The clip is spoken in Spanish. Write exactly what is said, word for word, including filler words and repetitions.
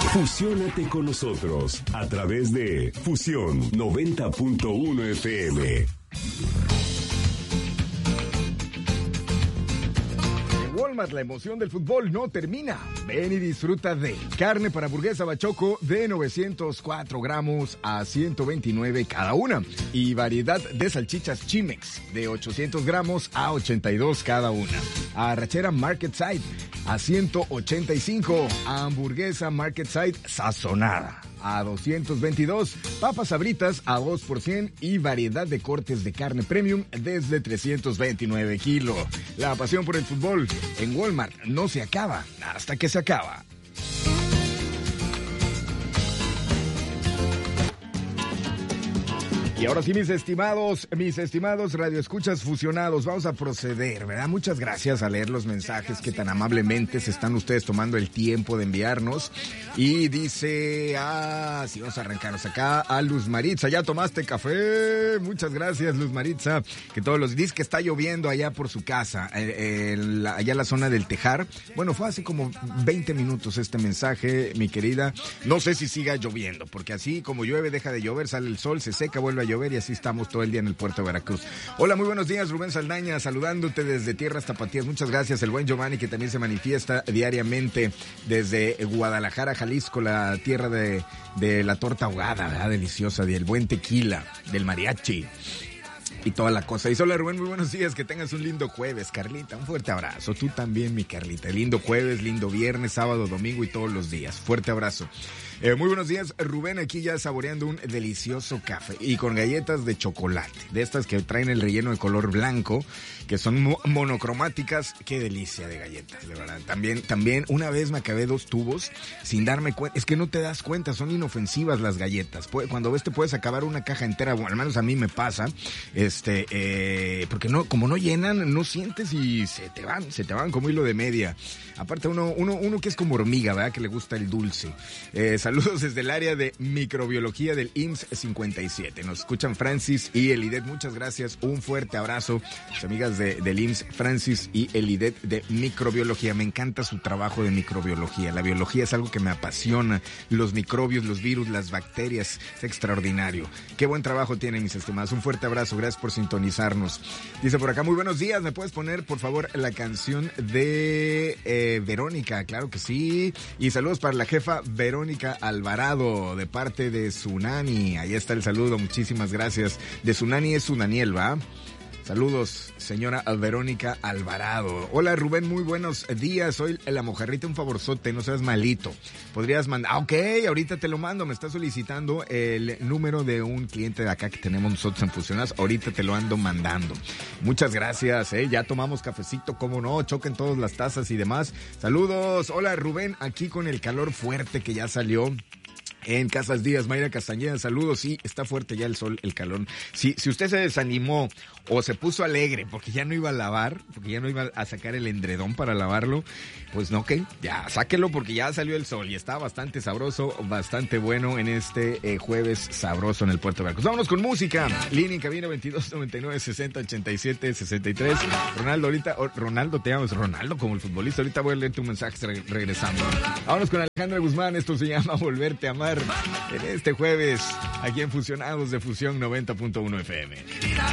Fusiónate con nosotros a través de Fusión noventa punto uno F M. Walmart, la emoción del fútbol no termina. Ven y disfruta de carne para hamburguesa Bachoco de novecientos cuatro gramos a ciento veintinueve cada una. Y variedad de salchichas Chimex de ochocientos gramos a ochenta y dos cada una. Arrachera Market Side a ciento ochenta y cinco. Hamburguesa Market Side sazonada a doscientos veintidós, papas sabritas a dos por cien y variedad de cortes de carne premium desde trescientos veintinueve kilos. La pasión por el fútbol en Walmart no se acaba hasta que se acaba. Y ahora sí, mis estimados, mis estimados radioescuchas fusionados, vamos a proceder, ¿verdad? Muchas gracias a leer los mensajes que tan amablemente se están ustedes tomando el tiempo de enviarnos. Y dice, ah, sí, vamos a arrancarnos acá a Luz Maritza. ¿Ya tomaste café? Muchas gracias, Luz Maritza, que todos los días que está lloviendo allá por su casa, eh, eh, allá en la zona del Tejar. Bueno, fue hace como veinte minutos este mensaje, mi querida. No sé si siga lloviendo, porque así como llueve, deja de llover, sale el sol, se seca, vuelve a llover y así estamos todo el día en el puerto de Veracruz. Hola, muy buenos días, Rubén Saldaña, saludándote desde Tierras Tapatías. Muchas gracias, el buen Giovanni, que también se manifiesta diariamente desde Guadalajara, Jalisco, la tierra de, de la torta ahogada, ¿verdad? Deliciosa, del buen tequila, del mariachi y toda la cosa. Y hola, Rubén, muy buenos días, que tengas un lindo jueves. Carlita, un fuerte abrazo. Tú también, mi Carlita. Lindo jueves, lindo viernes, sábado, domingo y todos los días. Fuerte abrazo. Eh, muy buenos días, Rubén, aquí ya saboreando un delicioso café y con galletas de chocolate, de estas que traen el relleno de color blanco, que son mo- monocromáticas. Qué delicia de galletas, de verdad. También, también una vez me acabé dos tubos sin darme cuenta. Es que no te das cuenta, son inofensivas las galletas. Cuando ves te puedes acabar una caja entera, bueno, al menos a mí me pasa, este, eh, porque no, como no llenan, no sientes y se te van, se te van como hilo de media. Aparte uno, uno, uno que es como hormiga, ¿verdad? Que le gusta el dulce. Eh, Saludos desde el área de microbiología del I M S S cincuenta y siete. Nos escuchan Francis y Elidet. Muchas gracias. Un fuerte abrazo. Las amigas de, del I M S S, Francis y Elidet de microbiología. Me encanta su trabajo de microbiología. La biología es algo que me apasiona. Los microbios, los virus, las bacterias. Es extraordinario. Qué buen trabajo tienen, mis estimados. Un fuerte abrazo. Gracias por sintonizarnos. Dice por acá, muy buenos días. ¿Me puedes poner, por favor, la canción de eh, Verónica? Claro que sí. Y saludos para la jefa Verónica Alvarado, de parte de su nani. Ahí está el saludo, muchísimas gracias. De su nani es su Daniel, ¿va? Saludos, señora Verónica Alvarado. Hola, Rubén, muy buenos días. Soy la mojarrita, un favorzote, no seas malito. Podrías mandar, ah, ok, ahorita te lo mando. Me está solicitando el número de un cliente de acá que tenemos nosotros en Fusionados. Ahorita te lo ando mandando. Muchas gracias, eh. Ya tomamos cafecito, cómo no, choquen todas las tazas y demás. Saludos. Hola, Rubén, aquí con el calor fuerte que ya salió en Casas Díaz. Mayra Castañeda, saludos. Sí, está fuerte ya el sol, el calor. Si, si usted se desanimó o se puso alegre porque ya no iba a lavar, porque ya no iba a sacar el endredón para lavarlo, pues no, ok, ya sáquelo porque ya salió el sol y está bastante sabroso, bastante bueno en este eh, jueves sabroso en el Puerto de Veracruz. Vámonos con música. Línea en cabina veintidós noventa y nueve sesenta ochenta y siete sesenta y tres. Ronaldo, ahorita, oh, Ronaldo, te llamas Ronaldo como el futbolista. Ahorita voy a leer tu mensaje re- regresando. Vámonos con Alejandra Guzmán. Esto se llama Volverte a Amar en este jueves aquí en Fusionados de Fusión noventa punto uno F M.